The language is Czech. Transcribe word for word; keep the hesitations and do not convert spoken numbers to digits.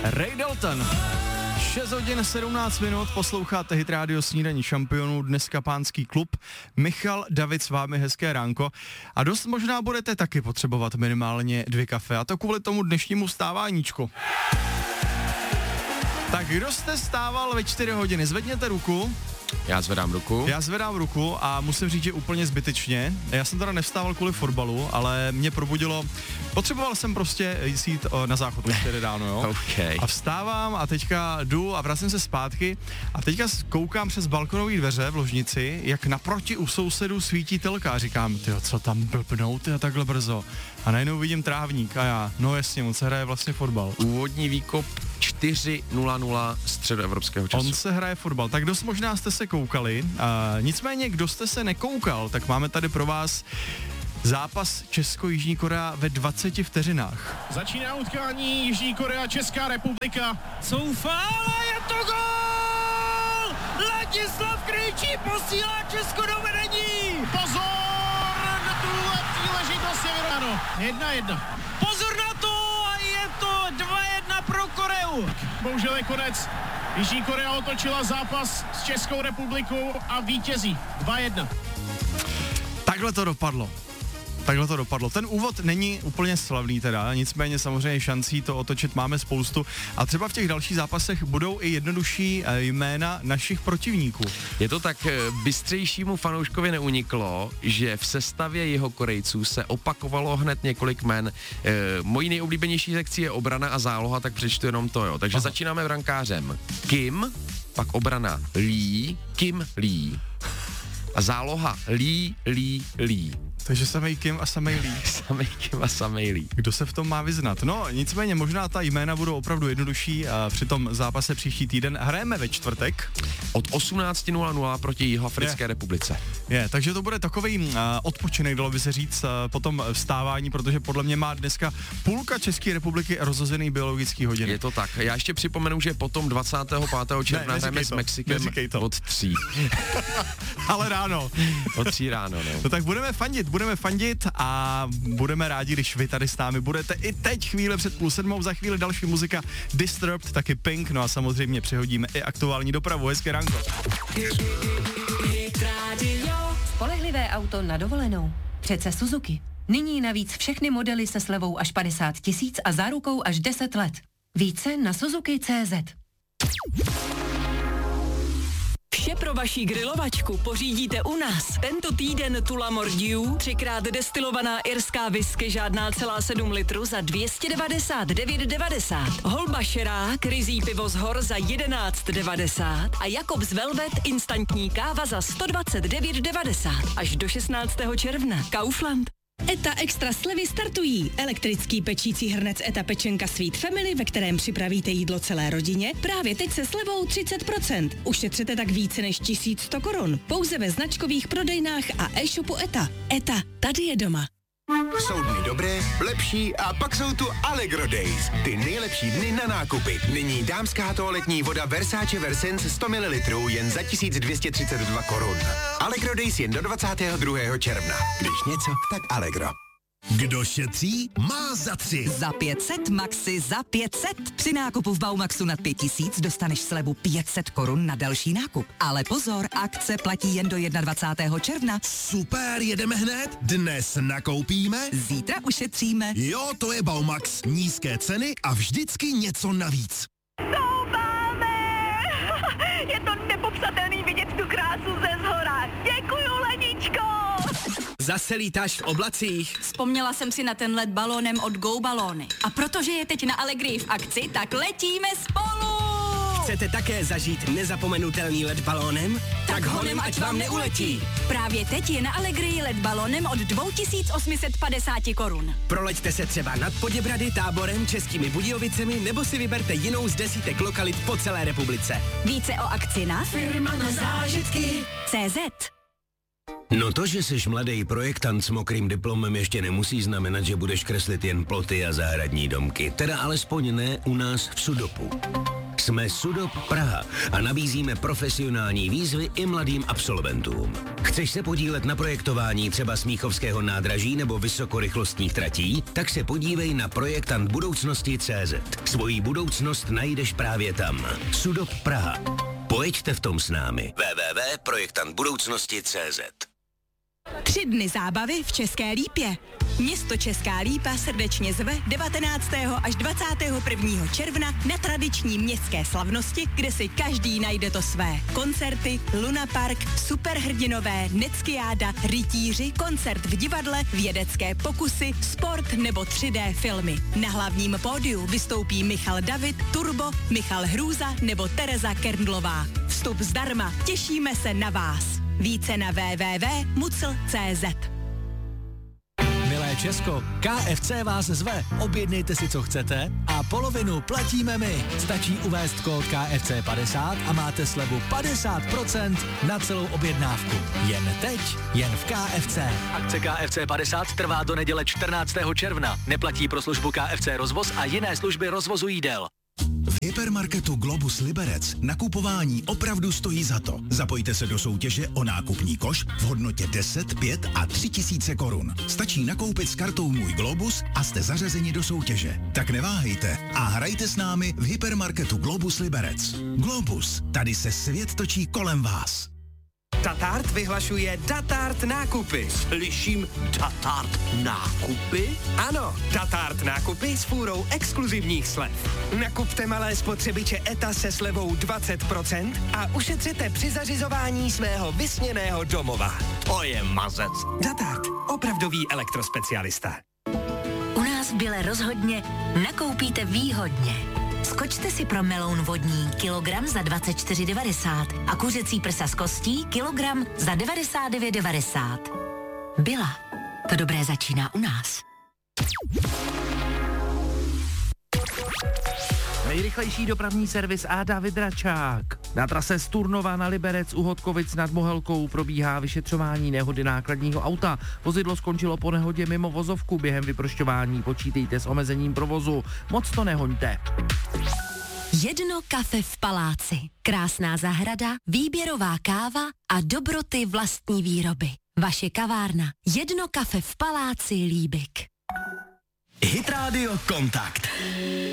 Ray Dalton. šest hodin sedmnáct minut, posloucháte Hit Radio Snídaní šampionů, dneska Pánský klub. Michal, David s vámi, hezké ránko. A dost možná budete taky potřebovat minimálně dvě kafe, a to kvůli tomu dnešnímu stáváníčku. Tak kdo jste stával ve čtyři hodiny, zvedněte ruku. Já zvedám ruku. Já zvedám ruku a musím říct, že úplně zbytečně. Já jsem teda nevstával kvůli fotbalu, ale mě probudilo, potřeboval jsem prostě jít na záchod čtyři ráno, jo. Okay. A vstávám a teďka jdu a vracím se zpátky a teďka koukám přes balkonové dveře v ložnici, jak naproti u sousedů svítí telka a říkám, tyjo, co tam blbnou, tyjo, takhle brzo. A najednou vidím trávník a já, no jasně, on se hraje vlastně fotbal. Úvodní výkop čtyři nula nula středoevropského času. On se hraje fotbal, tak dost možná jste se koukali, a nicméně kdo jste se nekoukal, tak máme tady pro vás zápas Česko-Jižní Korea ve dvaceti vteřinách. Začíná utkání Jižní Korea, Česká republika. Soufala, je to gól! Ladislav Krejčí posílá Česko do vedení! Pozor, na tuhle příležitost je vyrovnáno. Jedna jedna. Pozor na to, a je to dva jedna pro Koreu. Bohužel je konec. Jižní Korea otočila zápas s Českou republikou a vítězí dva jedna. Takhle to dopadlo. Takhle to dopadlo. Ten úvod není úplně slavný teda, nicméně samozřejmě šancí to otočit máme spoustu a třeba v těch dalších zápasech budou i jednodušší jména našich protivníků. Je to tak, bystřejšímu fanouškovi neuniklo, že v sestavě jeho Korejců se opakovalo hned několik jmen. E, mojí nejoblíbenější sekcí je obrana a záloha, tak přečtu jenom to, jo. Takže Aha. začínáme brankářem Kim, pak obrana Lee, Kim Lee a záloha Lee, Lee, Lee. Takže samej Kim a samej Lee. Samej Kim a samej Lee. Kdo se v tom má vyznat? No, nicméně možná ta jména budou opravdu jednodušší a při tom zápase příští týden hrajeme ve čtvrtek. Od osmnáct nula nula proti Jihoafrické republice. Je, takže to bude takový uh, odpočinek, dalo by se říct, uh, po tom vstávání, protože podle mě má dneska půlka České republiky rozhozený biologický hodiny. Je to tak. Já ještě připomenu, že potom dvacátého pátého června hrajeme s Mexikem od tří. Ale ráno. Od tří ráno, no. No tak budeme fandit, budeme fandit a budeme rádi, když vy tady s námi budete i teď chvíle před půl sedmou, za chvíli další muzika Disturbed, taky Pink, no a samozřejmě přehodíme i aktuální dopravu. Hezké ránko. Spolehlivé auto na dovolenou. Přece Suzuki. Nyní navíc všechny modely se slevou až padesát tisíc a zárukou až deset let. Více na Suzuki tečka cé zet. Vše pro vaši grilovačku pořídíte u nás. Tento týden Tula Mordiu, třikrát destilovaná irská whisky žádná celá sedm litrů za dvě stě devadesát devět devadesát. Holba Šerák, ryzí pivo z hor za jedenáct devadesát a Jakobs Velvet instantní káva za sto dvacet devět devadesát. Až do šestnáctého června. Kaufland. Eta Extra slevy startují. Elektrický pečící hrnec Eta Pečenka Sweet Family, ve kterém připravíte jídlo celé rodině, právě teď se slevou třicet procent. Ušetřete tak více než tisíc sto korun. Pouze ve značkových prodejnách a e-shopu Eta. Eta, tady je doma. Jsou dny dobré, lepší a pak jsou tu Allegro Days. Ty nejlepší dny na nákupy. Nyní dámská toaletní voda Versace Versens sto mililitrů jen za tisíc dvě stě třicet dva korun. Allegro Days jen do dvacátého druhého června. Když něco, tak Allegro. Kdo šetří, má za tři. Za pět set, maxi za pět set. Při nákupu v Baumaxu nad pět tisíc dostaneš slevu pět set korun na další nákup. Ale pozor, akce platí jen do dvacátého prvního června. Super, jedeme hned. Dnes nakoupíme. Zítra ušetříme. Jo, to je Baumax. Nízké ceny a vždycky něco navíc. Stoupáme! Je to nepopsatelný vidět tu krásu ze zhora. Děkuju, Leničko! Zase lítáš v oblacích. Vzpomněla jsem si na ten let balónem od Go Balóny. A protože je teď na Allegrii v akci, tak letíme spolu! Chcete také zažít nezapomenutelný let balónem? Tak honem, ať vám neuletí. Právě teď je na Allegrii let balónem od dva tisíce osm set padesát korun. Proleďte se třeba nad Poděbrady, Táborem, Českými Budějovicemi nebo si vyberte jinou z desítek lokalit po celé republice. Více o akci na Firma na zážitky tečka cé zet. No to, že jsi mladý projektant s mokrým diplomem, ještě nemusí znamenat, že budeš kreslit jen ploty a zahradní domky. Teda alespoň ne u nás v Sudopu. Jsme Sudop Praha a nabízíme profesionální výzvy i mladým absolventům. Chceš se podílet na projektování třeba Smíchovského nádraží nebo vysokorychlostních tratí? Tak se podívej na projektant budoucnosti tečka cé zet. Svoji budoucnost najdeš právě tam. Sudop Praha. Pojďte v tom s námi. w w w tečka projektant budoucnosti tečka cé zet. Tři dny zábavy v České Lípě. Město Česká Lípa srdečně zve devatenáctého až dvacátého prvního června na tradiční městské slavnosti, kde si každý najde to své. Koncerty, Luna Park, superhrdinové, Neckiáda, rytíři, koncert v divadle, vědecké pokusy, sport nebo tři dé filmy. Na hlavním pódiu vystoupí Michal David, Turbo, Michal Hrůza nebo Tereza Kerndlová. Vstup zdarma, těšíme se na vás. Více na w w w tečka mucl tečka cé zet. Milé Česko, K F C vás zve. Objednejte si, co chcete a polovinu platíme my. Stačí uvést kód K F C padesát a máte slevu padesát procent na celou objednávku. Jen teď, jen v K F C. Akce K F C padesát trvá do neděle čtrnáctého června. Neplatí pro službu K F C Rozvoz a jiné služby rozvozu jídel. V hypermarketu Globus Liberec nakupování opravdu stojí za to. Zapojte se do soutěže o nákupní koš v hodnotě deset, pět a tři tisíce korun. Stačí nakoupit s kartou Můj Globus a jste zařazeni do soutěže. Tak neváhejte a hrajte s námi v hypermarketu Globus Liberec. Globus, tady se svět točí kolem vás. Datart vyhlašuje Datart nákupy. Slyším Datart nákupy? Ano, Datart nákupy s fůrou exkluzivních slev. Nakupte malé spotřebiče E T A se slevou dvacet procent a ušetřete při zařizování svého vysněného domova. To je mazec. Datart, opravdový elektrospecialista. U nás v Bile rozhodně nakoupíte výhodně. Skočte si pro meloun vodní kilogram za dvacet čtyři devadesát a kuřecí prsa z kostí kilogram za devadesát devět devadesát. Byla. To dobré začíná u nás. Nejrychlejší dopravní servis A. David Račák. Na trase z Turnova na Liberec u Hodkovic nad Mohelkou probíhá vyšetřování nehody nákladního auta. Vozidlo skončilo po nehodě mimo vozovku. Během vyprošťování počítejte s omezením provozu. Moc to nehoňte. Jedno kafe v paláci. Krásná zahrada, výběrová káva a dobroty vlastní výroby. Vaše kavárna. Jedno kafe v paláci Líbik. Hit Radio Kontakt.